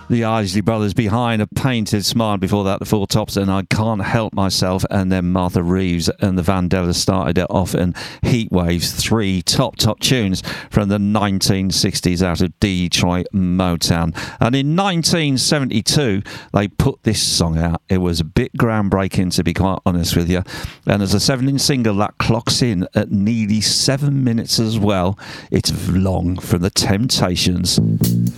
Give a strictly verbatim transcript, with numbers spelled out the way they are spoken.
The Isley Brothers behind a painted smile. Before that, the Four Tops and I Can't Help Myself, and then Martha Reeves and the Vandellas started it off, and Heat Waves, three top, top tunes from the nineteen sixties out of Detroit Motown. And in nineteen seventy-two, they put this song out. It was a bit groundbreaking, to be quite honest with you. And as a seven-inch single, that clocks in at nearly seven minutes as well. It's Long from the Temptations.